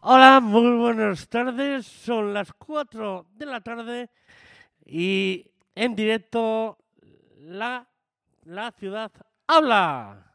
Hola, muy buenas tardes. Son las 4 de la tarde y en directo la ciudad habla.